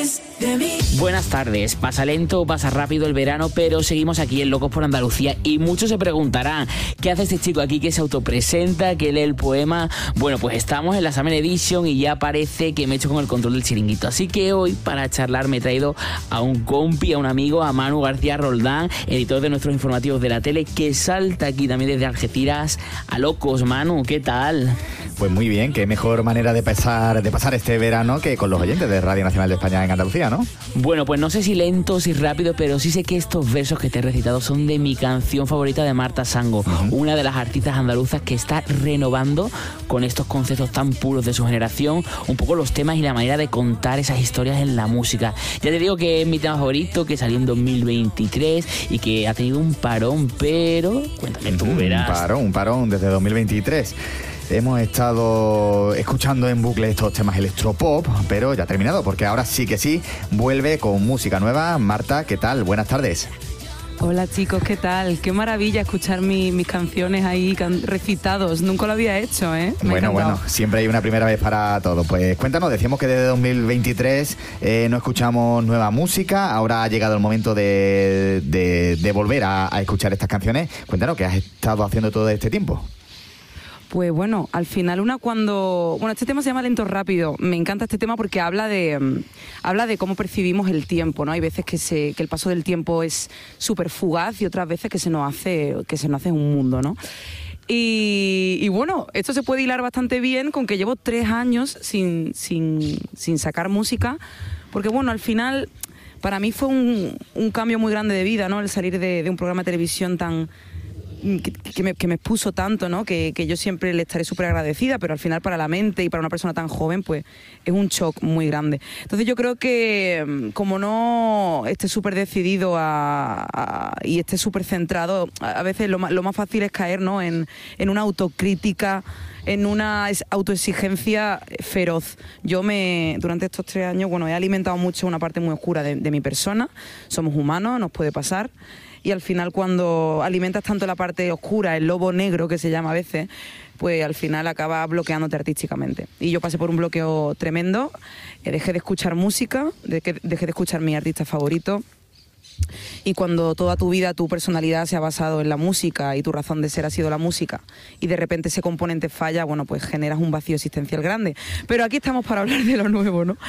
es de mí. Buenas tardes. Pasa lento, pasa rápido el verano, pero seguimos aquí en Locos por Andalucía y muchos se preguntarán, ¿qué hace este chico aquí que se autopresenta, que lee el poema? Bueno, pues estamos en la Summer Edition y ya parece que me he hecho con el control del chiringuito. Así que hoy, para charlar, me he traído a un compi, a un amigo, a Manu García Roldán, editor de nuestros informativos de la tele, que salta aquí también desde Algeciras a Locos. Manu, ¿qué tal? Pues muy bien, qué mejor manera de pasar este verano que con los oyentes de Radio Nacional de España en Andalucía, ¿no? Bueno, pues no sé si lento, si rápido, pero sí sé que estos versos que te he recitado son de mi canción favorita de Marta Sango, una de las artistas andaluzas que está renovando con estos conceptos tan puros de su generación, un poco los temas y la manera de contar esas historias en la música. Ya te digo que es mi tema favorito, que salió en 2023 y que ha tenido un parón, pero cuéntame tú, verás. Un parón desde 2023. Hemos estado escuchando en bucle estos temas electropop, pero ya ha terminado, porque ahora sí que sí, vuelve con música nueva. Marta, ¿qué tal? Buenas tardes. Hola chicos, ¿qué tal? Qué maravilla escuchar mis canciones ahí recitados. Nunca lo había hecho, ¿eh? Bueno, siempre hay una primera vez para todo. Pues cuéntanos, decíamos que desde 2023 no escuchamos nueva música. Ahora ha llegado el momento de volver a escuchar estas canciones. Cuéntanos, ¿qué has estado haciendo todo este tiempo? Pues bueno, al final este tema se llama Lento Rápido. Me encanta este tema porque habla de cómo percibimos el tiempo, ¿no? Hay veces que el paso del tiempo es súper fugaz y otras veces que se nos hace un mundo, ¿no? Y bueno, esto se puede hilar bastante bien con que llevo 3 años sin sacar música, porque bueno, al final para mí fue un cambio muy grande de vida, ¿no? El salir de un programa de televisión que me expuso tanto, ¿no? Que yo siempre le estaré súper agradecida, pero al final para la mente y para una persona tan joven, pues es un shock muy grande. Entonces yo creo que como no esté súper decidido y esté súper centrado, a veces lo más fácil es caer, ¿no? en una autocrítica, en una autoexigencia feroz. Durante estos 3 años, he alimentado mucho una parte muy oscura de mi persona. Somos humanos, nos puede pasar. Y al final, cuando alimentas tanto la parte oscura, el lobo negro que se llama a veces, pues al final acaba bloqueándote artísticamente. Y yo pasé por un bloqueo tremendo, dejé de escuchar música, dejé de escuchar mi artista favorito. Y cuando toda tu vida, tu personalidad se ha basado en la música y tu razón de ser ha sido la música, y de repente ese componente falla, pues generas un vacío existencial grande. Pero aquí estamos para hablar de lo nuevo, ¿no?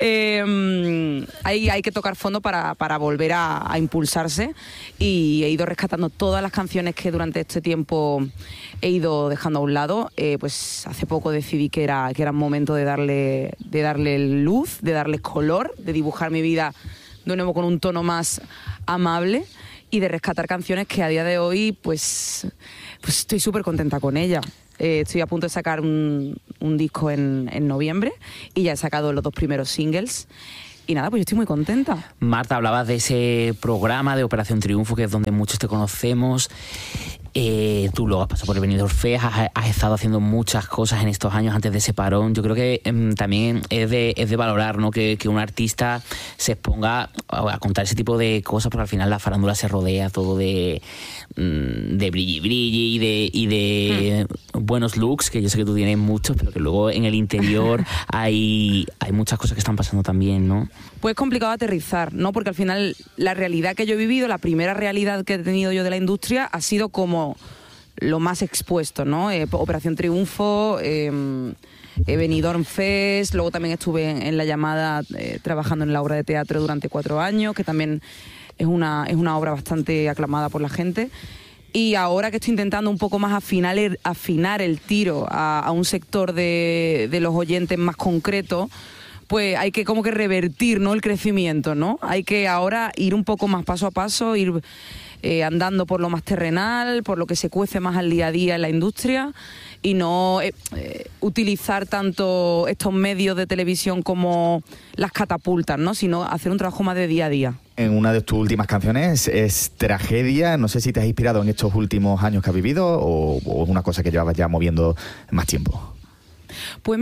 Hay que tocar fondo para volver a impulsarse, y he ido rescatando todas las canciones que durante este tiempo he ido dejando a un lado. Pues hace poco decidí que era momento de darle luz, de darle color, de dibujar mi vida de nuevo con un tono más amable y de rescatar canciones que a día de hoy pues estoy súper contenta con ella. Estoy a punto de sacar un disco en noviembre y ya he sacado los 2 primeros singles. Y nada, pues yo estoy muy contenta. Marta, hablabas de ese programa de Operación Triunfo, que es donde muchos te conocemos. Tú luego has pasado por el Benidorm Fest, has estado haciendo muchas cosas en estos años antes de ese parón. Yo creo que también es de valorar, ¿no? Que un artista se exponga a contar ese tipo de cosas, porque al final la farándula se rodea todo de brilli y de buenos looks, que yo sé que tú tienes muchos, pero que luego en el interior hay muchas cosas que están pasando también, ¿no? Pues es complicado aterrizar, ¿no? Porque al final la realidad que yo he vivido, la primera realidad que he tenido yo de la industria, ha sido como lo más expuesto, ¿no? Operación Triunfo, Benidorm Fest, luego también estuve en La Llamada trabajando en la obra de teatro durante 4 años, que también es una obra bastante aclamada por la gente. Y ahora que estoy intentando un poco más afinar el tiro a un sector de los oyentes más concreto, pues hay que como que revertir, ¿no? El crecimiento, ¿no? Hay que ahora ir un poco más paso a paso, ir andando por lo más terrenal, por lo que se cuece más al día a día en la industria, y no utilizar tanto estos medios de televisión como las catapultas, ¿no? Sino hacer un trabajo más de día a día. En una de tus últimas canciones es Tragedia. No sé si te has inspirado en estos últimos años que has vivido o una cosa que llevabas ya moviendo más tiempo. Pues mira,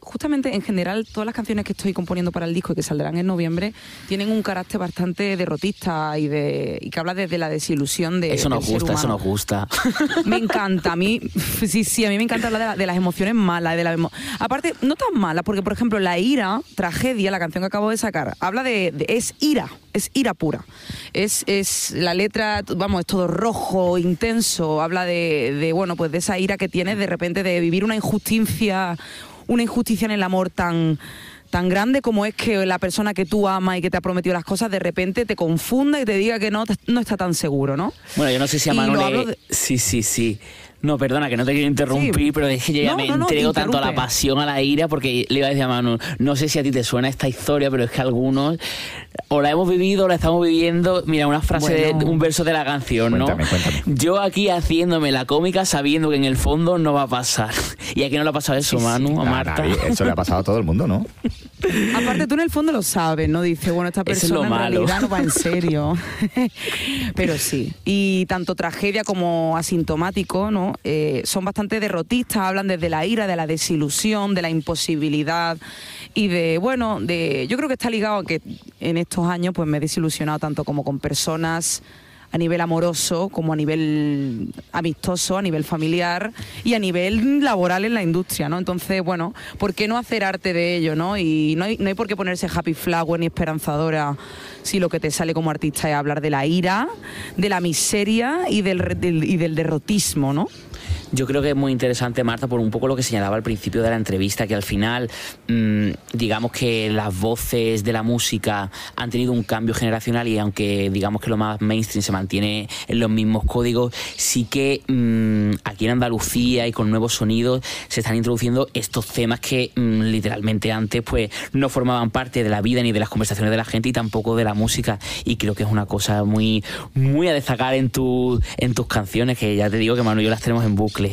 justamente en general todas las canciones que estoy componiendo para el disco y que saldrán en noviembre tienen un carácter bastante derrotista y que habla desde la desilusión de eso nos gusta, eso nos gusta. Me encanta, a mí a mí me encanta hablar de las emociones malas, aparte no tan malas, porque por ejemplo La Ira, Tragedia, la canción que acabo de sacar, habla es ira pura, es la letra, vamos, es todo rojo, intenso, habla de bueno, pues de esa ira que tienes de repente de vivir una injusticia en el amor tan grande como es que la persona que tú amas y que te ha prometido las cosas de repente te confunda y te diga que no está tan seguro, ¿no? Bueno, yo no sé si a Manu Sí. No, perdona, que no te quiero interrumpir, pero es que yo ya me entrego tanto a la pasión, a la ira, porque le iba a decir a Manu, no sé si a ti te suena esta historia, pero es que algunos o la hemos vivido o la estamos viviendo. Mira, una frase un verso de la canción, ¿no? Cuéntame. Yo aquí haciéndome la cómica sabiendo que en el fondo no va a pasar. ¿Y a quién no le ha pasado eso, Manu? A Marta. Eso le ha pasado a todo el mundo, ¿no? Aparte, tú en el fondo lo sabes, ¿no? Dices, bueno, esta persona en realidad no va en serio. Pero sí. Y tanto Tragedia como Asintomático, ¿no? Son bastante derrotistas, hablan desde la ira, de la desilusión, de la imposibilidad y yo creo que está ligado a que en estos años pues me he desilusionado tanto como con personas a nivel amoroso, como a nivel amistoso, a nivel familiar y a nivel laboral en la industria, ¿no? Entonces, bueno, ¿por qué no hacer arte de ello, no? Y no hay por qué ponerse happy flower ni esperanzadora si lo que te sale como artista es hablar de la ira, de la miseria y del derrotismo, ¿no? Yo creo que es muy interesante, Marta, por un poco lo que señalaba al principio de la entrevista, que al final, digamos que las voces de la música han tenido un cambio generacional y aunque digamos que lo más mainstream se mantiene en los mismos códigos, sí que aquí en Andalucía y con nuevos sonidos se están introduciendo estos temas que literalmente antes pues no formaban parte de la vida ni de las conversaciones de la gente y tampoco de la música, y creo que es una cosa muy, muy a destacar en tus canciones, que ya te digo que Manu y yo las tenemos en bucle.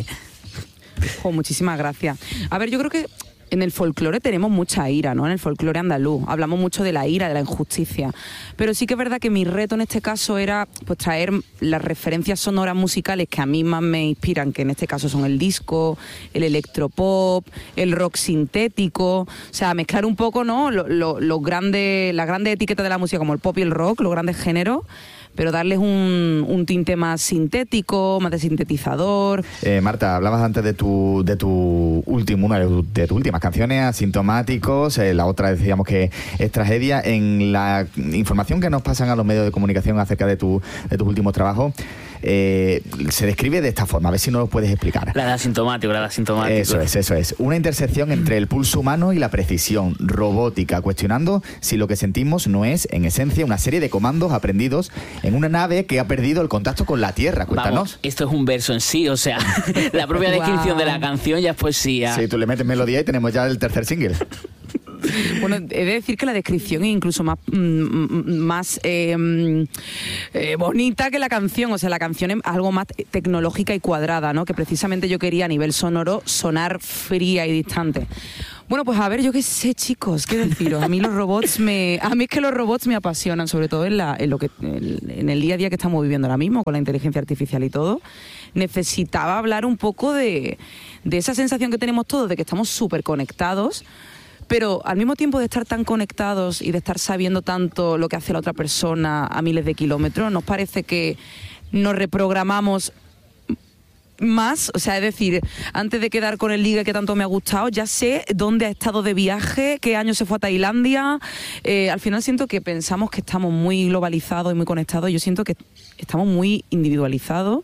Muchísimas gracias. A ver, yo creo que en el folclore tenemos mucha ira, ¿no? En el folclore andaluz hablamos mucho de la ira, de la injusticia, pero sí que es verdad que mi reto en este caso era pues traer las referencias sonoras musicales que a mí más me inspiran, que en este caso son el disco, el electropop, el rock sintético, o sea, mezclar un poco, ¿no? Las grandes etiquetas de la música como el pop y el rock, los grandes géneros, pero darles un tinte más sintético, más de sintetizador. Marta, hablabas antes de una de tus últimas canciones, Asintomáticos, la otra decíamos que es Tragedia. En la información que nos pasan a los medios de comunicación acerca de tus últimos trabajos, se describe de esta forma, a ver si nos lo puedes explicar. La de Asintomático. Eso es. Una intersección entre el pulso humano y la precisión robótica, cuestionando si lo que sentimos no es, en esencia, una serie de comandos aprendidos en una nave que ha perdido el contacto con la Tierra. Cuéntanos. Vamos, esto es un verso en sí, o sea, la propia descripción de la canción ya es poesía. Sí, tú le metes melodía y tenemos ya el tercer single. Bueno, he de decir que la descripción es incluso más bonita que la canción. O sea, la canción es algo más tecnológica y cuadrada, ¿no? Que precisamente yo quería a nivel sonoro sonar fría y distante. Bueno, pues a ver, yo qué sé, chicos, qué deciros. A mí es que los robots me apasionan, sobre todo en el día a día que estamos viviendo ahora mismo, con la inteligencia artificial y todo. Necesitaba hablar un poco de esa sensación que tenemos todos, de que estamos súper conectados, pero al mismo tiempo de estar tan conectados y de estar sabiendo tanto lo que hace la otra persona a miles de kilómetros, ¿nos parece que nos reprogramamos más? O sea, es decir, antes de quedar con el ligue que tanto me ha gustado, ya sé dónde ha estado de viaje, qué año se fue a Tailandia. Al final siento que pensamos que estamos muy globalizados y muy conectados. Yo siento que estamos muy individualizados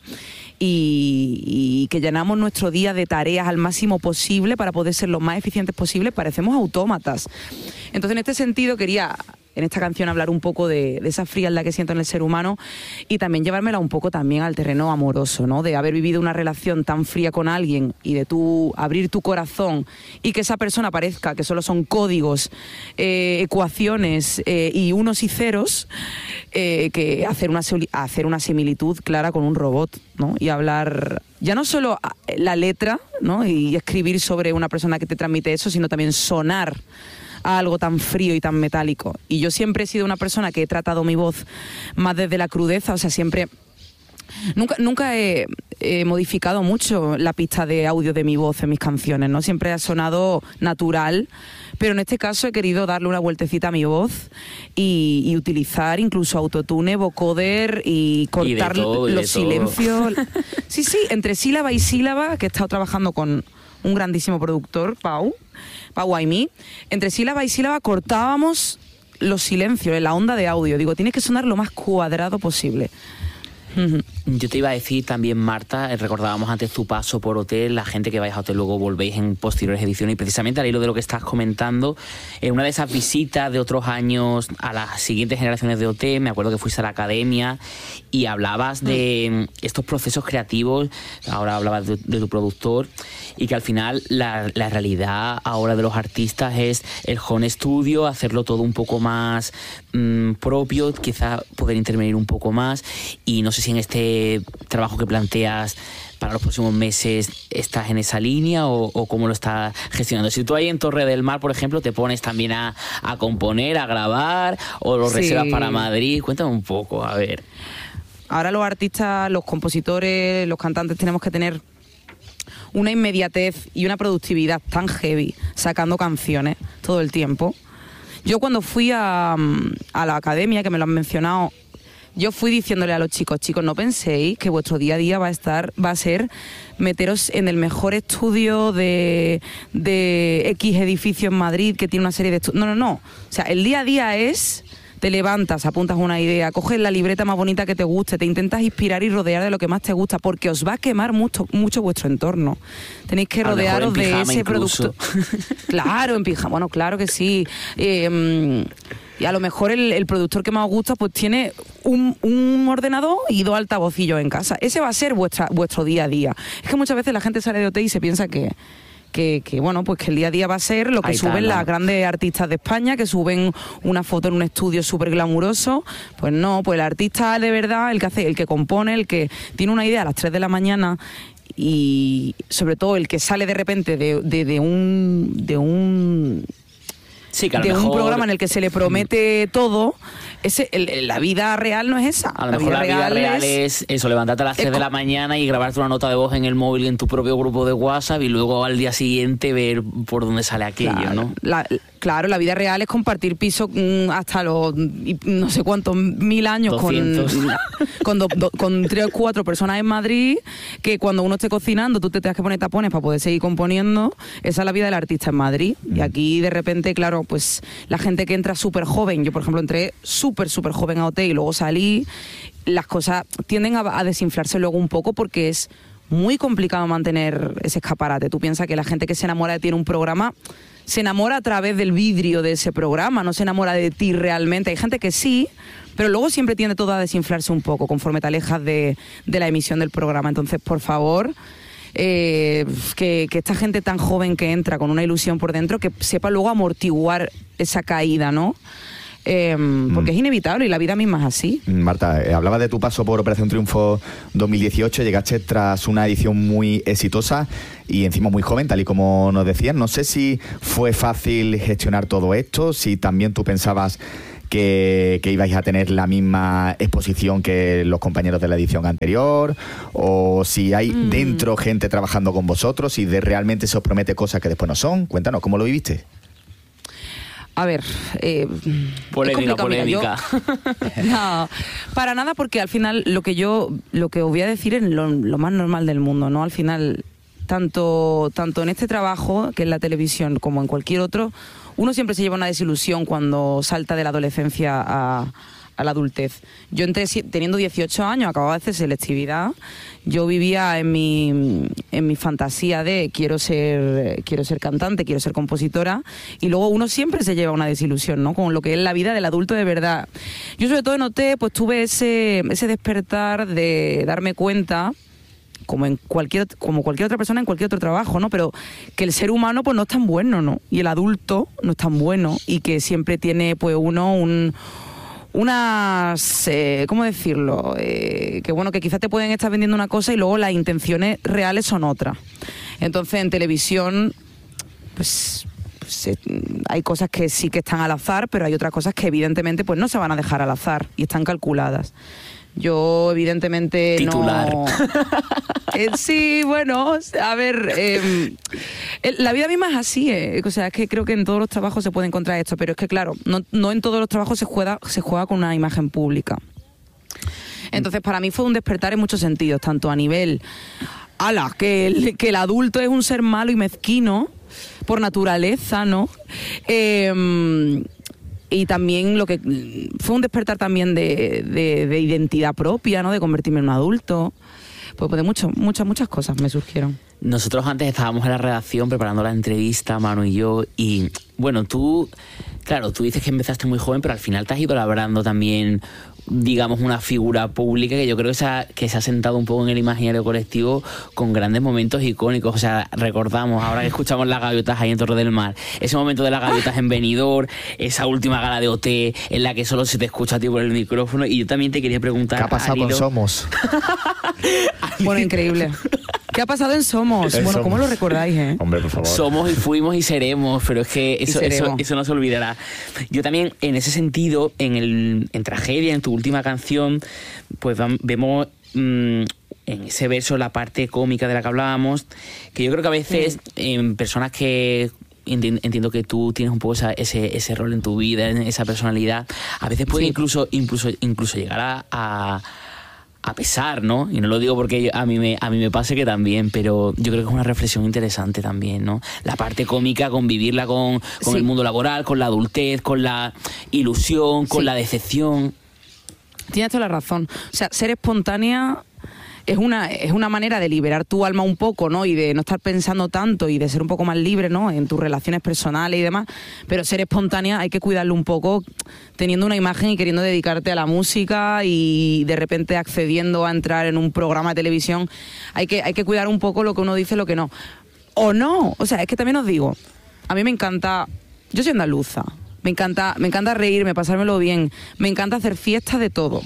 y que llenamos nuestro día de tareas al máximo posible para poder ser lo más eficientes posible. Parecemos autómatas. Entonces, en este sentido, quería en esta canción hablar un poco de esa frialdad que siento en el ser humano y también llevármela un poco también al terreno amoroso, ¿no? De haber vivido una relación tan fría con alguien y de tú abrir tu corazón y que esa persona parezca que solo son códigos, ecuaciones y unos y ceros, que hacer una similitud clara con un robot, ¿no? Y hablar ya no solo la letra, ¿no? Y escribir sobre una persona que te transmite eso, sino también sonar a algo tan frío y tan metálico. Y yo siempre he sido una persona que he tratado mi voz más desde la crudeza, o sea, siempre... Nunca he he modificado mucho la pista de audio de mi voz en mis canciones, ¿no? Siempre ha sonado natural, pero en este caso he querido darle una vueltecita a mi voz y utilizar incluso autotune, vocoder y cortar los silencios. Sí, entre sílaba y sílaba, que he estado trabajando con un grandísimo productor, Pau Aimí. Entre sílaba y sílaba cortábamos los silencios en la onda de audio. Digo, tiene que sonar lo más cuadrado posible. Yo te iba a decir también, Marta, recordábamos antes tu paso por OT, la gente que vais a OT luego volvéis en posteriores ediciones, y precisamente al hilo de lo que estás comentando, en una de esas visitas de otros años a las siguientes generaciones de OT, me acuerdo que fuiste a la academia y hablabas de estos procesos creativos, ahora hablabas de tu productor, y que al final la realidad ahora de los artistas es el home studio, hacerlo todo un poco más propio, quizá poder intervenir un poco más, y no sé si en este trabajo que planteas para los próximos meses estás en esa línea o cómo lo estás gestionando. Si tú ahí en Torre del Mar, por ejemplo, te pones también a componer, a grabar, o lo reservas para Madrid, cuéntame un poco, a ver. Ahora los artistas, los compositores, los cantantes tenemos que tener una inmediatez y una productividad tan heavy sacando canciones todo el tiempo. Yo cuando fui a la academia, que me lo han mencionado, yo fui diciéndole a los chicos, no penséis que vuestro día a día va a ser meteros en el mejor estudio de X edificio en Madrid que tiene una serie de estudios. No. O sea, el día a día es... Te levantas, apuntas una idea, coges la libreta más bonita que te guste, te intentas inspirar y rodear de lo que más te gusta, porque os va a quemar mucho vuestro entorno. Tenéis que rodearos de ese producto. Claro, en pijama, bueno, claro que sí. Y a lo mejor el productor que más os gusta pues tiene un ordenador y 2 altavocillos en casa. Ese va a ser vuestro día a día. Es que muchas veces la gente sale de OT y se piensa que bueno, pues que el día a día va a ser lo que suben las grandes artistas de España, que suben una foto en un estudio súper glamuroso. Pues no, pues el artista de verdad, el que compone, el que tiene una idea a las 3 de la mañana, y sobre todo el que sale de repente de un sí, que a lo de mejor... un programa en el que se le promete todo. La vida real no es esa. A lo mejor la vida real es eso, levantarte a las 3 de la mañana y grabarte una nota de voz en el móvil en tu propio grupo de WhatsApp y luego al día siguiente ver por dónde sale aquello, claro, ¿no? Claro, la vida real es compartir piso hasta los no sé cuántos 1000 años con 3 o 4 personas en Madrid, que cuando uno esté cocinando tú te tengas que poner tapones para poder seguir componiendo. Esa es la vida del artista en Madrid. Y aquí de repente, claro, pues la gente que entra súper joven, yo por ejemplo entré súper joven a OT y luego salí, las cosas tienden a desinflarse luego un poco porque es muy complicado mantener ese escaparate. Tú piensas que la gente que se enamora de ti en un programa se enamora a través del vidrio de ese programa, no se enamora de ti realmente. Hay gente que sí, pero luego siempre tiende todo a desinflarse un poco conforme te alejas de la emisión del programa. Entonces, por favor, que esta gente tan joven que entra con una ilusión por dentro, que sepa luego amortiguar esa caída, ¿no? Porque es inevitable y la vida misma es así. Marta, hablabas de tu paso por Operación Triunfo 2018, llegaste tras una edición muy exitosa y encima muy joven, tal y como nos decías. No sé si fue fácil gestionar todo esto, si también tú pensabas que ibais a tener la misma exposición que los compañeros de la edición anterior, o si hay dentro gente trabajando con vosotros, si realmente se os promete cosas que después no son. Cuéntanos, ¿cómo lo viviste? A ver, polémica. No, para nada, porque al final lo que os voy a decir es lo más normal del mundo, ¿no? Al final, tanto en este trabajo, que es la televisión, como en cualquier otro, uno siempre se lleva una desilusión cuando salta de la adolescencia a la adultez. Yo entré teniendo 18 años, acababa de hacer selectividad. Yo vivía en mi fantasía de quiero ser cantante, quiero ser compositora, y luego uno siempre se lleva una desilusión, ¿no? Con lo que es la vida del adulto de verdad. Yo sobre todo noté, pues tuve ese despertar de darme cuenta, como cualquier otra persona en cualquier otro trabajo, ¿no? Pero que el ser humano pues no es tan bueno, ¿no? Y el adulto no es tan bueno, y que siempre tiene pues unas, ¿cómo decirlo? Que bueno, que quizás te pueden estar vendiendo una cosa y luego las intenciones reales son otras. Entonces en televisión pues hay cosas que sí que están al azar, pero hay otras cosas que evidentemente pues no se van a dejar al azar y están calculadas. Yo, evidentemente, Titular. no... Sí, bueno, a ver, la vida misma es así, o sea, es que creo que en todos los trabajos se puede encontrar esto, pero es que, claro, no en todos los trabajos se juega con una imagen pública. Entonces, para mí fue un despertar en muchos sentidos, tanto a nivel, que el adulto es un ser malo y mezquino, por naturaleza, ¿no? Y también lo que fue un despertar también de identidad propia, ¿no? De convertirme en un adulto. Pues de muchas cosas me surgieron. Nosotros antes estábamos en la redacción preparando la entrevista, Manu y yo, y bueno, tú dices que empezaste muy joven, pero al final te has ido labrando también, digamos, una figura pública que yo creo que se ha sentado un poco en el imaginario colectivo con grandes momentos icónicos. O sea, recordamos, ahora que escuchamos las gaviotas ahí en Torre del Mar, ese momento de las gaviotas en Benidorm, esa última gala de OT en la que solo se te escucha a ti por el micrófono. Y yo también te quería preguntar, ¿qué ha pasado con Somos? Bueno, increíble. ¿Qué ha pasado en Somos? Bueno, ¿cómo lo recordáis, Hombre, por favor. Somos y fuimos y seremos, pero es que eso no se olvidará. Yo también, en ese sentido, en Tragedia, en tu última canción, pues vemos en ese verso la parte cómica de la que hablábamos, que yo creo que a veces en personas que... Entiendo que tú tienes un poco ese rol en tu vida, en esa personalidad, a veces puede incluso llegar a pesar, ¿no? Y no lo digo porque a mí me pase, que también, pero yo creo que es una reflexión interesante también, ¿no? La parte cómica, convivirla con el mundo laboral, con la adultez, con la ilusión, con la decepción. Tienes toda la razón. O sea, ser espontánea es una manera de liberar tu alma un poco, ¿no? Y de no estar pensando tanto y de ser un poco más libre, ¿no? En tus relaciones personales y demás. Pero ser espontánea hay que cuidarlo un poco, teniendo una imagen y queriendo dedicarte a la música y de repente accediendo a entrar en un programa de televisión. Hay que cuidar un poco lo que uno dice y lo que no. O no. O sea, es que también os digo, a mí me encanta... Yo soy andaluza. Me encanta reírme, pasármelo bien. Me encanta hacer fiestas de todo.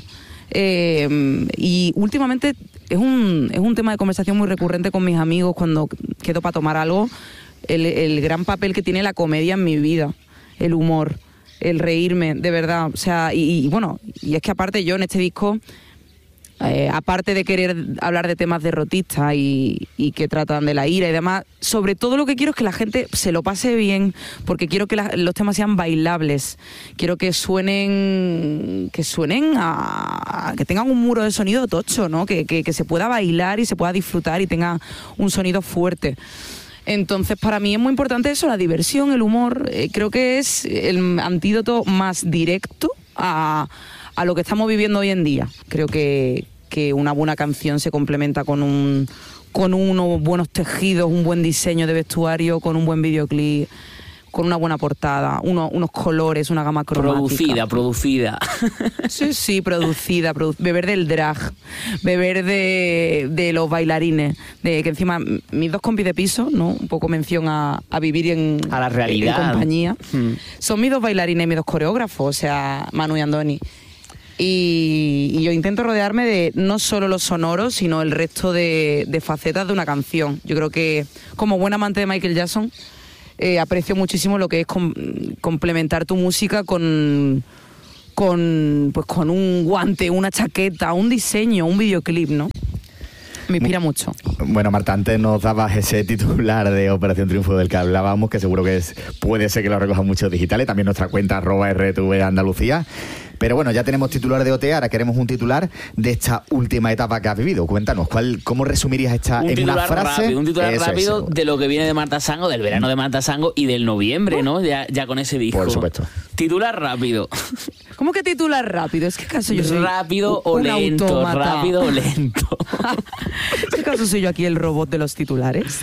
Y últimamente es un tema de conversación muy recurrente con mis amigos cuando quedo para tomar algo, el gran papel que tiene la comedia en mi vida, el humor, el reírme, de verdad. O sea, y bueno, y es que aparte yo en este disco, aparte de querer hablar de temas derrotistas y que tratan de la ira y demás, sobre todo lo que quiero es que la gente se lo pase bien, porque quiero que los temas sean bailables, quiero que suenen a que tengan un muro de sonido tocho, ¿no? Que se pueda bailar y se pueda disfrutar y tenga un sonido fuerte. Entonces, para mí es muy importante eso, la diversión, el humor. Creo que es el antídoto más directo a lo que estamos viviendo hoy en día. Creo que una buena canción se complementa con unos buenos tejidos, un buen diseño de vestuario, con un buen videoclip, con una buena portada, unos colores, una gama cromática. Producida. Sí, producida. Beber del drag, beber de los bailarines, de que encima mis dos compis de piso, ¿no? Un poco mención a vivir a la realidad, en compañía. Son mis dos bailarines, mis dos coreógrafos, o sea, Manu y Andoni. Y yo intento rodearme de no solo los sonoros, sino el resto de facetas de una canción. Yo creo que, como buen amante de Michael Jackson, aprecio muchísimo lo que es complementar tu música con un guante, una chaqueta, un diseño, un videoclip, ¿no? Me inspira mucho. Bueno, Marta, antes nos dabas ese titular de Operación Triunfo del que hablábamos, que seguro que puede ser que lo recojan muchos digitales, también nuestra cuenta @RTV Andalucía. Pero bueno, ya tenemos titular de OT, ahora queremos un titular de esta última etapa que has vivido. Cuéntanos, ¿cómo resumirías esta en una frase? Un titular rápido de lo que viene de Marta Sango, del verano de Marta Sango y del noviembre, ¿no? Ya con ese disco. Por supuesto. Titular rápido. ¿Cómo que titular rápido? Es que acaso yo soy rápido o lento, autómata. rápido o lento. ¿Es que acaso soy yo aquí el robot de los titulares?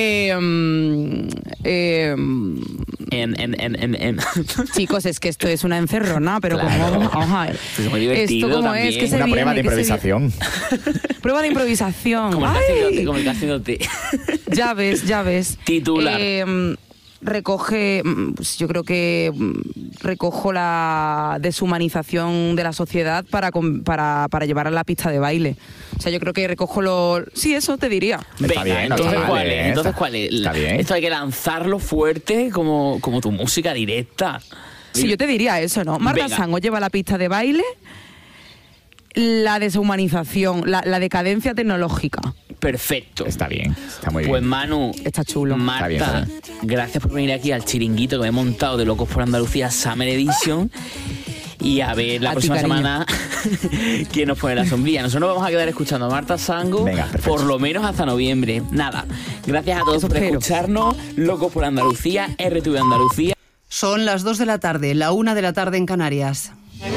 Chicos, es que esto es una encerrona, pero claro. Vamos a ver. Es muy divertido. Esto como también. Es que una prueba de improvisación. Prueba de improvisación. Como el casino T. Ya ves. Titular. Recoge, pues yo creo que recojo la deshumanización de la sociedad para llevar a la pista de baile. O sea, yo creo que recojo Sí, eso te diría. Venga, bien, entonces, ¿cuál es? Está bien. Esto hay que lanzarlo fuerte como tu música directa. Sí, yo te diría eso, ¿no? Marta Venga. Sango lleva la pista de baile, la deshumanización, la decadencia tecnológica. Perfecto. Está bien, está muy Pues bien. Manu, Está chulo. Marta, Está bien. gracias por venir aquí al chiringuito que me he montado de Locos por Andalucía Summer Edition. Y a ver la A ti, próxima cariño. semana quién nos pone la sombrilla. Nosotros vamos a quedar escuchando a Marta Sango. Venga, perfecto. Por lo menos hasta noviembre. Nada, gracias a todos Eso por espero. escucharnos. Locos por Andalucía, RTV Andalucía. Son las 2 de la tarde, la 1 de la tarde en Canarias.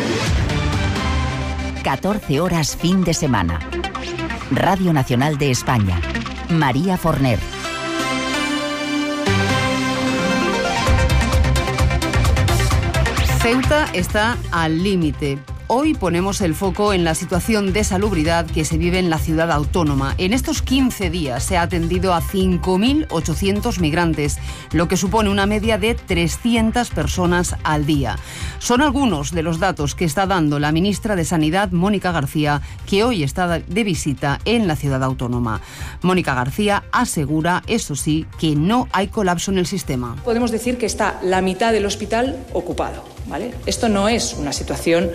14 horas fin de semana. Radio Nacional de España. María Forner. Ceuta está al límite. Hoy ponemos el foco en la situación de salubridad que se vive en la ciudad autónoma. En estos 15 días se ha atendido a 5.800 migrantes, lo que supone una media de 300 personas al día. Son algunos de los datos que está dando la ministra de Sanidad, Mónica García, que hoy está de visita en la ciudad autónoma. Mónica García asegura, eso sí, que no hay colapso en el sistema. Podemos decir que está la mitad del hospital ocupado, ¿vale? Esto no es una situación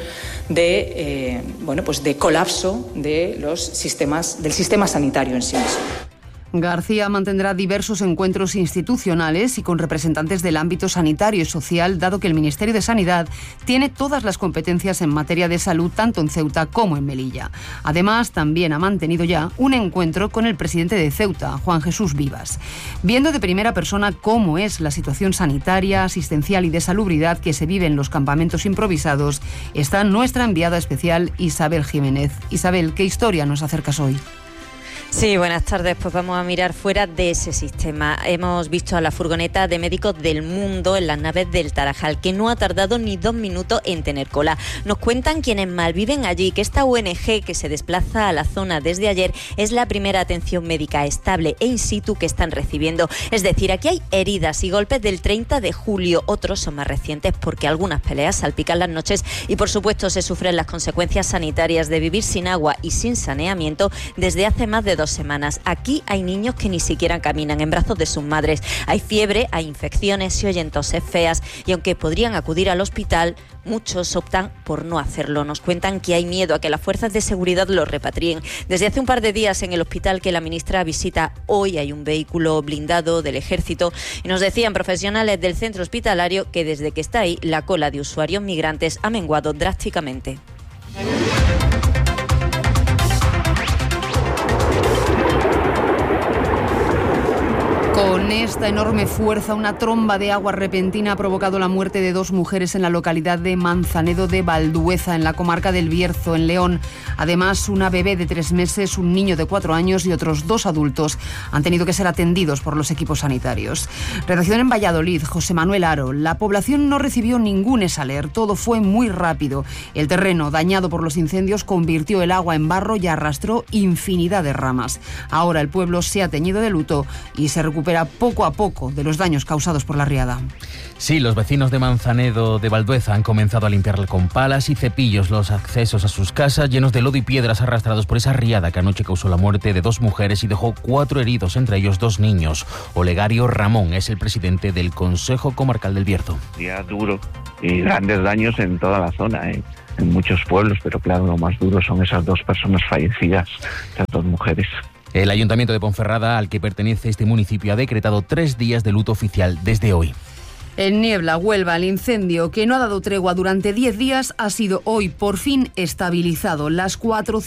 de colapso del sistema sanitario en sí mismo. García mantendrá diversos encuentros institucionales y con representantes del ámbito sanitario y social, dado que el Ministerio de Sanidad tiene todas las competencias en materia de salud, tanto en Ceuta como en Melilla. Además, también ha mantenido ya un encuentro con el presidente de Ceuta, Juan Jesús Vivas. Viendo de primera persona cómo es la situación sanitaria, asistencial y de salubridad que se vive en los campamentos improvisados, está nuestra enviada especial Isabel Jiménez. Isabel, ¿qué historia nos acercas hoy? Sí, buenas tardes. Pues vamos a mirar fuera de ese sistema. Hemos visto a la furgoneta de médicos del mundo en las naves del Tarajal, que no ha tardado ni 2 minutos en tener cola. Nos cuentan quienes malviven allí que esta ONG que se desplaza a la zona desde ayer es la primera atención médica estable e in situ que están recibiendo. Es decir, aquí hay heridas y golpes del 30 de julio. Otros son más recientes porque algunas peleas salpican las noches y, por supuesto, se sufren las consecuencias sanitarias de vivir sin agua y sin saneamiento desde hace más de 2 semanas. Aquí hay niños que ni siquiera caminan en brazos de sus madres. Hay fiebre, hay infecciones, se oyen toses feas y aunque podrían acudir al hospital, muchos optan por no hacerlo. Nos cuentan que hay miedo a que las fuerzas de seguridad los repatrien. Desde hace un par de días en el hospital que la ministra visita hoy hay un vehículo blindado del Ejército y nos decían profesionales del centro hospitalario que desde que está ahí la cola de usuarios migrantes ha menguado drásticamente. Con esta enorme fuerza, una tromba de agua repentina ha provocado la muerte de 2 mujeres en la localidad de Manzanedo de Valdueza, en la comarca del Bierzo, en León. Además, una bebé de 3 meses, un niño de 4 años y otros 2 adultos han tenido que ser atendidos por los equipos sanitarios. Redacción en Valladolid, José Manuel Aro. La población no recibió ningún esaler, todo fue muy rápido. El terreno, dañado por los incendios, convirtió el agua en barro y arrastró infinidad de ramas. Ahora el pueblo se ha teñido de luto y se recupera poco a poco de los daños causados por la riada. Sí, los vecinos de Manzanedo de Valdueza han comenzado a limpiar con palas y cepillos los accesos a sus casas llenos de lodo y piedras arrastrados por esa riada que anoche causó la muerte de 2 mujeres y dejó 4 heridos, entre ellos 2 niños. Olegario Ramón es el presidente del Consejo Comarcal del Bierzo. Día duro y grandes daños en toda la zona, en muchos pueblos, pero claro, lo más duro son esas 2 personas fallecidas, esas 2 mujeres. El Ayuntamiento de Ponferrada, al que pertenece este municipio, ha decretado 3 días de luto oficial desde hoy. En Niebla, Huelva, el incendio, que no ha dado tregua durante 10 días, ha sido hoy por fin estabilizado. Las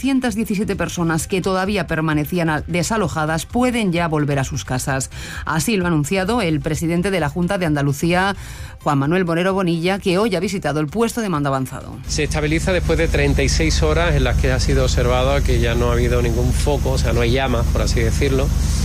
417 personas que todavía permanecían desalojadas pueden ya volver a sus casas. Así lo ha anunciado el presidente de la Junta de Andalucía, Juan Manuel Bonero Bonilla, que hoy ha visitado el puesto de mando avanzado. Se estabiliza después de 36 horas en las que ha sido observado que ya no ha habido ningún foco, o sea, no hay llamas, por así decirlo,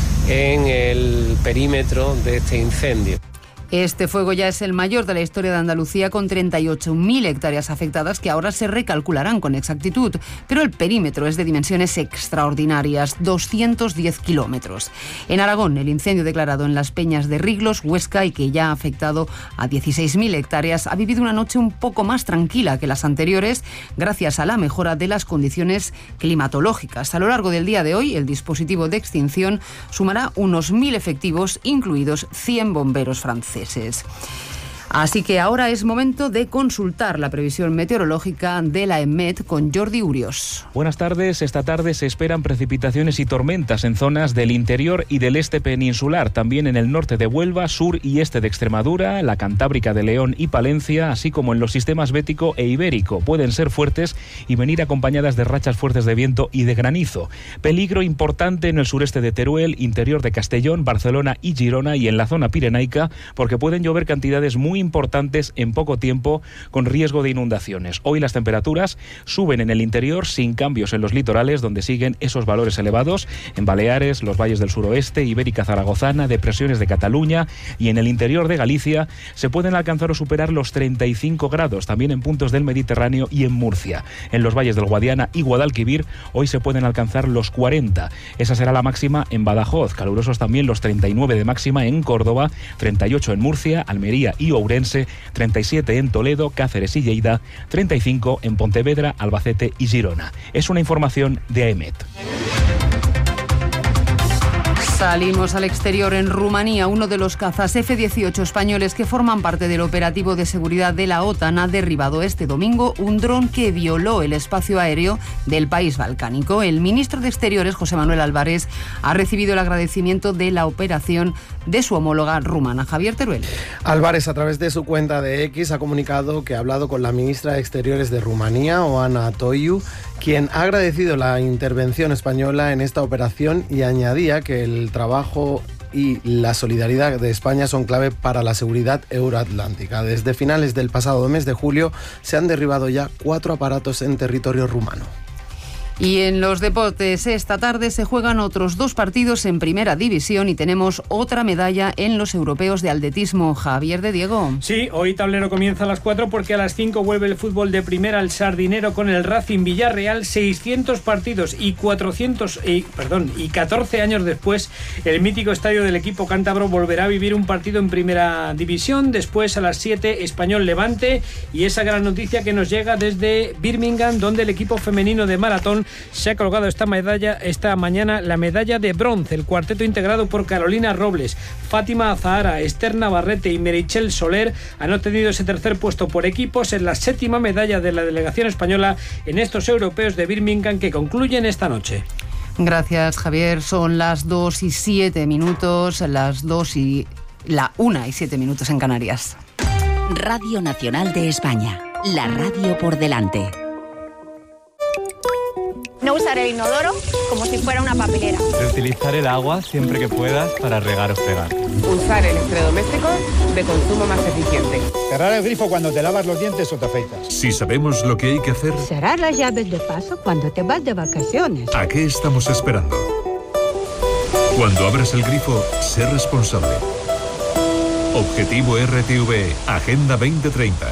en el perímetro de este incendio. Este fuego ya es el mayor de la historia de Andalucía, con 38.000 hectáreas afectadas que ahora se recalcularán con exactitud, pero el perímetro es de dimensiones extraordinarias, 210 kilómetros. En Aragón, el incendio declarado en las Peñas de Riglos, Huesca, y que ya ha afectado a 16.000 hectáreas, ha vivido una noche un poco más tranquila que las anteriores, gracias a la mejora de las condiciones climatológicas. A lo largo del día de hoy, el dispositivo de extinción sumará unos 1.000 efectivos, incluidos 100 bomberos franceses. Así que ahora es momento de consultar la previsión meteorológica de la EMET con Jordi Urios. Buenas tardes. Esta tarde se esperan precipitaciones y tormentas en zonas del interior y del este peninsular, también en el norte de Huelva, sur y este de Extremadura, la Cantábrica de León y Palencia, así como en los sistemas bético e ibérico. Pueden ser fuertes y venir acompañadas de rachas fuertes de viento y de granizo. Peligro importante en el sureste de Teruel, interior de Castellón, Barcelona y Girona y en la zona pirenaica, porque pueden llover cantidades muy importantes en poco tiempo con riesgo de inundaciones. Hoy las temperaturas suben en el interior sin cambios en los litorales, donde siguen esos valores elevados, en Baleares, los valles del suroeste, Ibérica Zaragozana, depresiones de Cataluña, y en el interior de Galicia se pueden alcanzar o superar los 35 grados, también en puntos del Mediterráneo y en Murcia. En los valles del Guadiana y Guadalquivir hoy se pueden alcanzar los 40. Esa será la máxima en Badajoz, calurosos también los 39 de máxima en Córdoba, 38 en Murcia, Almería y Ourense, 37 en Toledo, Cáceres y Lleida, 35 en Pontevedra, Albacete y Girona. Es una información de AEMET. Salimos al exterior. En Rumanía, uno de los cazas F-18 españoles que forman parte del operativo de seguridad de la OTAN ha derribado este domingo un dron que violó el espacio aéreo del país balcánico. El ministro de Exteriores, José Manuel Álvarez, ha recibido el agradecimiento de la operación de su homóloga rumana, Javier Teruel. Álvarez, a través de su cuenta de X, ha comunicado que ha hablado con la ministra de Exteriores de Rumanía, Oana Toiu, quien ha agradecido la intervención española en esta operación y añadía que el trabajo y la solidaridad de España son clave para la seguridad euroatlántica. Desde finales del pasado mes de julio se han derribado ya 4 aparatos en territorio rumano. Y en los deportes, esta tarde se juegan otros 2 partidos en Primera División y tenemos otra medalla en los europeos de atletismo. Javier de Diego. Sí, hoy tablero comienza a las 4 porque a las 5 vuelve el fútbol de primera al Sardinero con el Racing Villarreal. 600 partidos y 14 años después, el mítico estadio del equipo cántabro volverá a vivir un partido en Primera División. Después a las 7, Español Levante, y esa gran noticia que nos llega desde Birmingham, donde el equipo femenino de maratón se ha colgado esta mañana la medalla de bronce. El cuarteto integrado por Carolina Robles, Fátima Azahara, Esther Navarrete y Merichel Soler han obtenido ese tercer puesto por equipos. Es la 7ª medalla de la delegación española en estos europeos de Birmingham que concluyen esta noche. Gracias, Javier. Son las 2:07, la 1:07 en Canarias. Radio Nacional de España, la radio por delante. No usar el inodoro como si fuera una papelera. Reutilizar el agua siempre que puedas para regar o fregar. Usar electrodomésticos de consumo más eficiente. Cerrar el grifo cuando te lavas los dientes o te afeitas. Si sabemos lo que hay que hacer... Cerrar las llaves de paso cuando te vas de vacaciones. ¿A qué estamos esperando? Cuando abras el grifo, sé responsable. Objetivo RTV, Agenda 2030.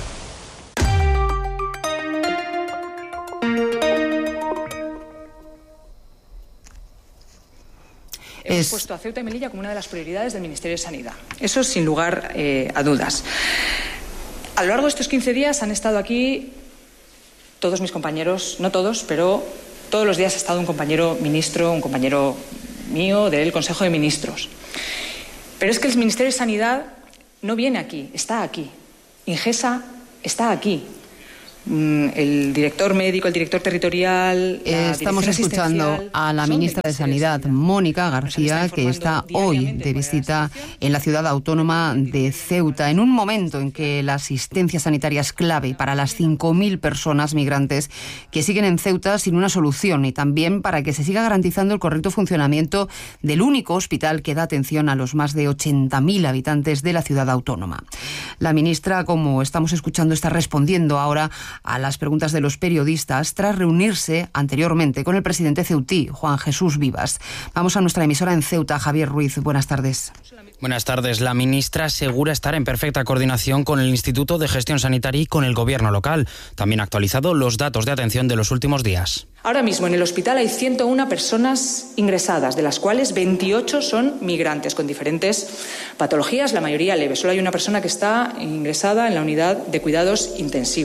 Hemos puesto a Ceuta y Melilla como una de las prioridades del Ministerio de Sanidad. Eso sin lugar a dudas. A lo largo de estos 15 días han estado aquí todos mis compañeros, no todos, pero todos los días ha estado un compañero ministro, un compañero mío del Consejo de Ministros. Pero es que el Ministerio de Sanidad no viene aquí, está aquí. Ingesa está aquí. El director médico, el director territorial... Estamos escuchando a la ministra de Sanidad, Mónica García, que está hoy de visita en la ciudad autónoma de Ceuta, en un momento en que la asistencia sanitaria es clave para las 5.000 personas migrantes que siguen en Ceuta sin una solución, y también para que se siga garantizando el correcto funcionamiento del único hospital que da atención a los más de 80.000 habitantes de la ciudad autónoma. La ministra, como estamos escuchando, está respondiendo ahora a las preguntas de los periodistas tras reunirse anteriormente con el presidente ceutí, Juan Jesús Vivas. Vamos a nuestra emisora en Ceuta, Javier Ruiz. Buenas tardes. Buenas tardes. La ministra asegura estar en perfecta coordinación con el Instituto de Gestión Sanitaria y con el Gobierno local. También ha actualizado los datos de atención de los últimos días. Ahora mismo en el hospital hay 101 personas ingresadas, de las cuales 28 son migrantes con diferentes patologías, la mayoría leves. Solo hay una persona que está ingresada en la unidad de cuidados intensivos.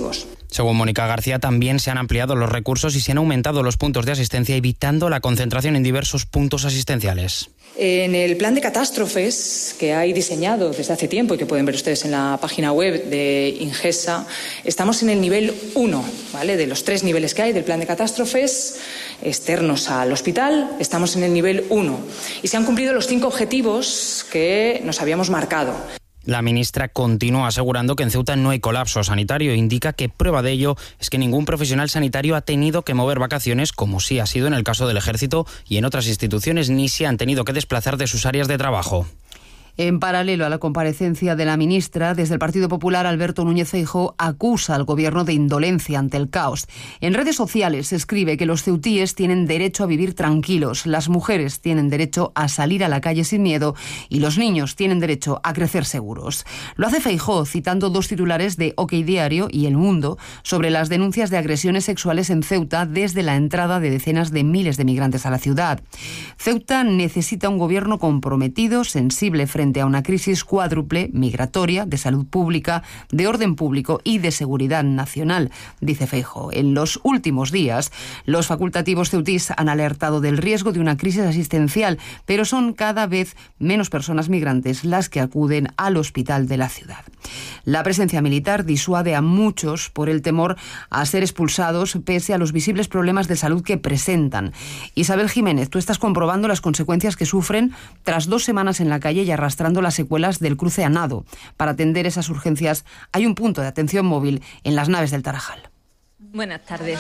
Según Mónica García, también se han ampliado los recursos y se han aumentado los puntos de asistencia, evitando la concentración en diversos puntos asistenciales. En el plan de catástrofes que hay diseñado desde hace tiempo y que pueden ver ustedes en la página web de Ingesa, estamos en el nivel 1, ¿vale? De los 3 niveles que hay del plan de catástrofes externos al hospital, estamos en el nivel 1 y se han cumplido los 5 objetivos que nos habíamos marcado. La ministra continúa asegurando que en Ceuta no hay colapso sanitario e indica que prueba de ello es que ningún profesional sanitario ha tenido que mover vacaciones, como sí ha sido en el caso del Ejército y en otras instituciones, ni se han tenido que desplazar de sus áreas de trabajo. En paralelo a la comparecencia de la ministra, desde el Partido Popular, Alberto Núñez Feijóo acusa al gobierno de indolencia ante el caos. En redes sociales se escribe que los ceutíes tienen derecho a vivir tranquilos, las mujeres tienen derecho a salir a la calle sin miedo y los niños tienen derecho a crecer seguros. Lo hace Feijóo citando 2 titulares de OK Diario y El Mundo sobre las denuncias de agresiones sexuales en Ceuta desde la entrada de decenas de miles de migrantes a la ciudad. Ceuta necesita un gobierno comprometido, sensible frente a una crisis cuádruple, migratoria, de salud pública, de orden público y de seguridad nacional, dice Feijóo. En los últimos días, los facultativos ceutís han alertado del riesgo de una crisis asistencial, pero son cada vez menos personas migrantes las que acuden al hospital de la ciudad. La presencia militar disuade a muchos por el temor a ser expulsados pese a los visibles problemas de salud que presentan. Isabel Jiménez, tú estás comprobando las consecuencias que sufren tras 2 semanas en la calle y arrastrando las secuelas del cruce a nado. Para atender esas urgencias hay un punto de atención móvil en las naves del Tarajal. Buenas tardes.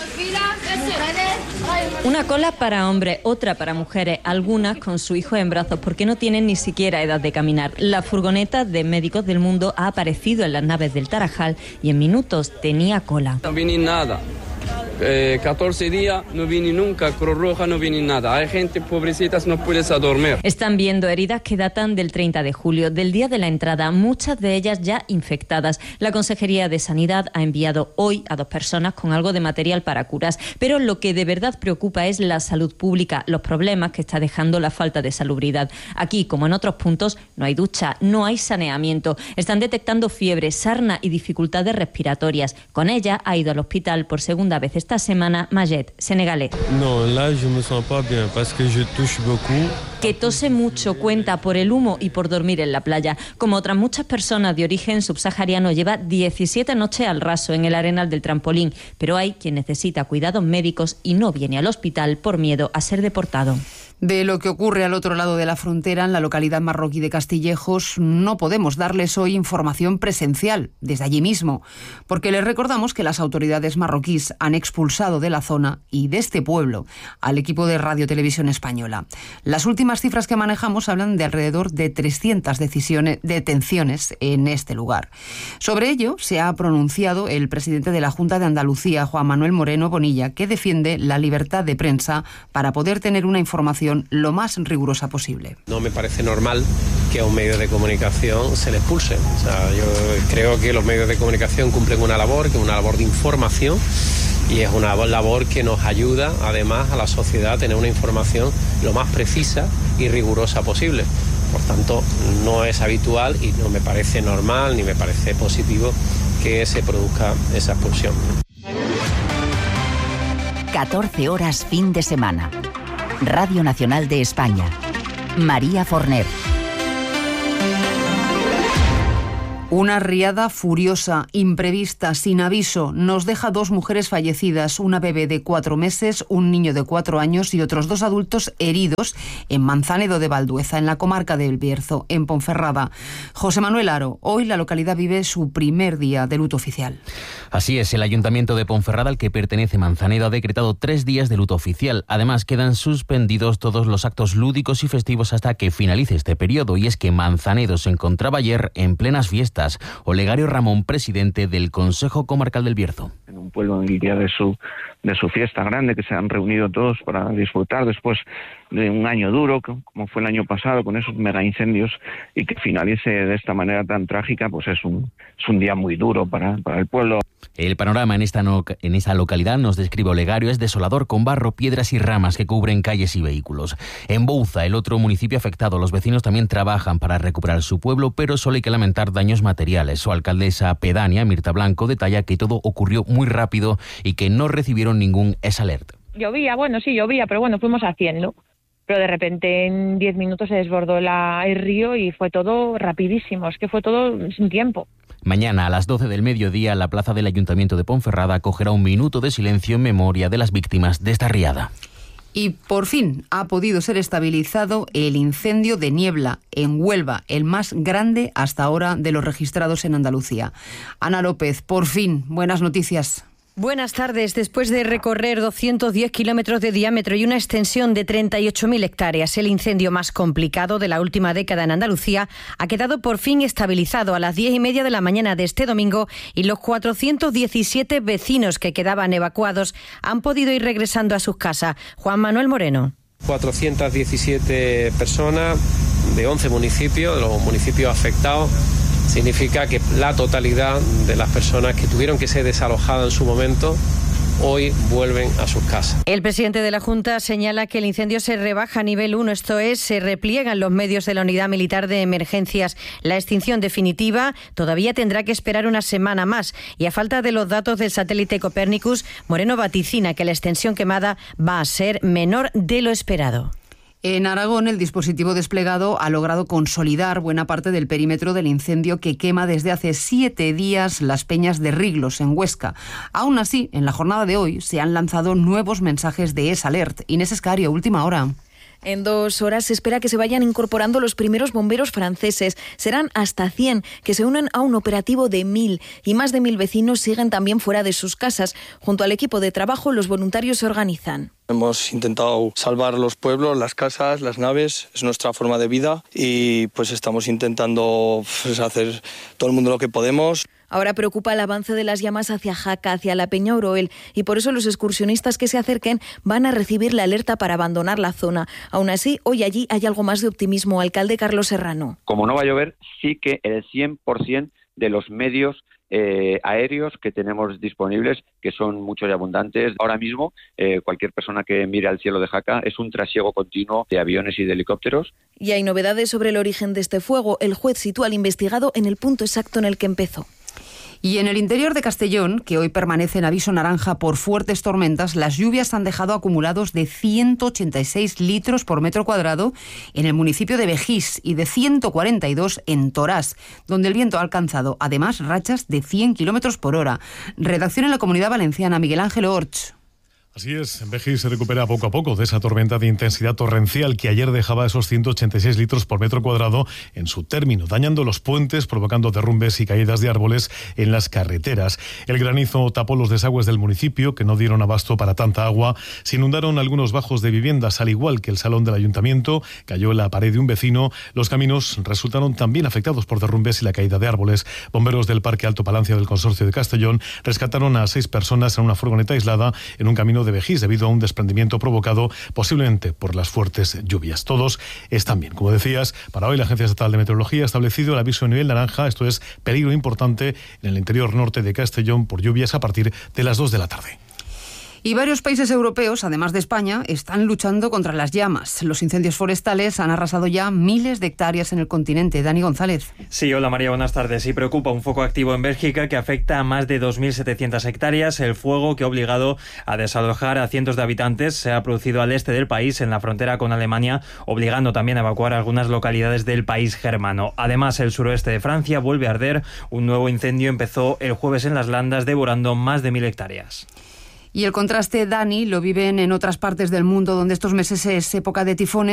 Una cola para hombres, otra para mujeres, algunas con su hijo en brazos porque no tienen ni siquiera edad de caminar. La furgoneta de Médicos del Mundo ha aparecido en las naves del Tarajal y en minutos tenía cola. No viene nada. 14 días no viene nunca, Cruz Roja no viene nada. Hay gente pobrecitas, no puedes dormir. Están viendo heridas que datan del 30 de julio, del día de la entrada, muchas de ellas ya infectadas. La Consejería de Sanidad ha enviado hoy a 2 personas con algo de material para curas, pero lo que de verdad preocupa es la salud pública, los problemas que está dejando la falta de salubridad. Aquí, como en otros puntos, no hay ducha, no hay saneamiento. Están detectando fiebre, sarna y dificultades respiratorias. Con ella ha ido al hospital por segunda vez esta semana Majet, senegalés. No, là je me sens pas bien parce que je touche beaucoup. Que tose mucho, cuenta, por el humo y por dormir en la playa. Como otras muchas personas de origen subsahariano, lleva 17 noches al raso en el arenal del trampolín, pero hay quien necesita cuidados médicos y no viene al hospital por miedo a ser deportado. De lo que ocurre al otro lado de la frontera, en la localidad marroquí de Castillejos, no podemos darles hoy información presencial desde allí mismo, porque les recordamos que las autoridades marroquíes han expulsado de la zona y de este pueblo al equipo de Radio Televisión Española. Las últimas cifras que manejamos hablan de alrededor de 300 detenciones en este lugar. Sobre ello se ha pronunciado el presidente de la Junta de Andalucía, Juan Manuel Moreno Bonilla, que defiende la libertad de prensa para poder tener una información lo más rigurosa posible. No me parece normal que a un medio de comunicación se le expulse. O sea, yo creo que los medios de comunicación cumplen una labor, que es una labor de información, y es una labor que nos ayuda además a la sociedad a tener una información lo más precisa y rigurosa posible. Por tanto, no es habitual y no me parece normal ni me parece positivo que se produzca esa expulsión. 14 horas fin de semana. Radio Nacional de España. María Forner. Una riada furiosa, imprevista, sin aviso, nos deja 2 mujeres fallecidas, una bebé de 4 meses, un niño de 4 años y otros 2 adultos heridos en Manzanedo de Valdueza, en la comarca del Bierzo, en Ponferrada. José Manuel Aro, hoy la localidad vive su primer día de luto oficial. Así es, el Ayuntamiento de Ponferrada, al que pertenece Manzanedo, ha decretado 3 días de luto oficial. Además, quedan suspendidos todos los actos lúdicos y festivos hasta que finalice este periodo. Y es que Manzanedo se encontraba ayer en plenas fiestas. Olegario Ramón, presidente del Consejo Comarcal del Bierzo. En un pueblo en el día de su fiesta grande, que se han reunido todos para disfrutar después de un año duro, como fue el año pasado, con esos mega incendios, y que finalice de esta manera tan trágica, pues es un día muy duro para el pueblo. El panorama en esta localidad, nos describe Olegario, es desolador, con barro, piedras y ramas que cubren calles y vehículos. En Bouza, el otro municipio afectado, los vecinos también trabajan para recuperar su pueblo, pero solo hay que lamentar daños materiales. Su alcaldesa pedánea, Mirta Blanco, detalla que todo ocurrió muy rápido y que no recibieron ningún S-Alert. Llovía, pero bueno, fuimos haciendo. Pero de repente en 10 minutos se desbordó el río y fue todo rapidísimo, es que fue todo sin tiempo. Mañana a las 12 del mediodía la plaza del Ayuntamiento de Ponferrada acogerá un minuto de silencio en memoria de las víctimas de esta riada. Y por fin ha podido ser estabilizado el incendio de Niebla en Huelva, el más grande hasta ahora de los registrados en Andalucía. Ana López, por fin, buenas noticias. Buenas tardes. Después de recorrer 210 kilómetros de diámetro y una extensión de 38.000 hectáreas, el incendio más complicado de la última década en Andalucía ha quedado por fin estabilizado a las 10:30 de la mañana de este domingo y los 417 vecinos que quedaban evacuados han podido ir regresando a sus casas. Juan Manuel Moreno. 417 personas de 11 municipios, de los municipios afectados. Significa que la totalidad de las personas que tuvieron que ser desalojadas en su momento hoy vuelven a sus casas. El presidente de la Junta señala que el incendio se rebaja a nivel 1, esto es, se repliegan los medios de la Unidad Militar de Emergencias. La extinción definitiva todavía tendrá que esperar una semana más y a falta de los datos del satélite Copernicus, Moreno vaticina que la extensión quemada va a ser menor de lo esperado. En Aragón, el dispositivo desplegado ha logrado consolidar buena parte del perímetro del incendio que quema desde hace 7 días las peñas de Riglos, en Huesca. Aún así, en la jornada de hoy se han lanzado nuevos mensajes de S-Alert. Inés Escario, última hora. En 2 horas se espera que se vayan incorporando los primeros bomberos franceses. Serán hasta 100 que se unen a un operativo de 1.000 y más de 1.000 vecinos siguen también fuera de sus casas. Junto al equipo de trabajo, los voluntarios se organizan. Hemos intentado salvar los pueblos, las casas, las naves, es nuestra forma de vida y pues estamos intentando hacer todo el mundo lo que podemos. Ahora preocupa el avance de las llamas hacia Jaca, hacia la Peña Oroel, y por eso los excursionistas que se acerquen van a recibir la alerta para abandonar la zona. Aún así, hoy allí hay algo más de optimismo. Alcalde Carlos Serrano. Como no va a llover, sí que el 100% de los medios aéreos que tenemos disponibles, que son muchos y abundantes. Ahora mismo, cualquier persona que mire al cielo de Jaca es un trasiego continuo de aviones y de helicópteros. Y hay novedades sobre el origen de este fuego. El juez sitúa al investigado en el punto exacto en el que empezó. Y en el interior de Castellón, que hoy permanece en aviso naranja por fuertes tormentas, las lluvias han dejado acumulados de 186 litros por metro cuadrado en el municipio de Begís y de 142 en Torás, donde el viento ha alcanzado además rachas de 100 kilómetros por hora. Redacción en la Comunidad Valenciana, Miguel Ángel Orch. Así es, Begís se recupera poco a poco de esa tormenta de intensidad torrencial que ayer dejaba esos 186 litros por metro cuadrado en su término, dañando los puentes, provocando derrumbes y caídas de árboles en las carreteras. El granizo tapó los desagües del municipio, que no dieron abasto para tanta agua. Se inundaron algunos bajos de viviendas, al igual que el salón del ayuntamiento. Cayó la pared de un vecino. Los caminos resultaron también afectados por derrumbes y la caída de árboles. Bomberos del Parque Alto Palancia del Consorcio de Castellón rescataron a 6 personas en una furgoneta aislada en un camino de Begís debido a un desprendimiento provocado posiblemente por las fuertes lluvias. Todos están bien. Como decías, para hoy la Agencia Estatal de Meteorología ha establecido el aviso de nivel naranja, esto es peligro importante en el interior norte de Castellón por lluvias a partir de las 2 de la tarde. Y varios países europeos, además de España, están luchando contra las llamas. Los incendios forestales han arrasado ya miles de hectáreas en el continente. Dani González. Sí, hola María, buenas tardes. Sí, preocupa un foco activo en Bélgica que afecta a más de 2.700 hectáreas. El fuego que ha obligado a desalojar a cientos de habitantes se ha producido al este del país, en la frontera con Alemania, obligando también a evacuar algunas localidades del país germano. Además, el suroeste de Francia vuelve a arder. Un nuevo incendio empezó el jueves en las Landas, devorando más de 1.000 hectáreas. Y el contraste, Dani, lo viven en otras partes del mundo donde estos meses es época de tifones.